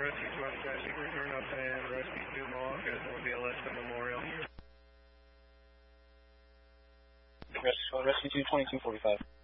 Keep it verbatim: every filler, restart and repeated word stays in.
Rescue two on traffic, return up and Rescue two Mohawk at North Alaska Memorial. Rescue, Rescue two, twenty-two forty-five.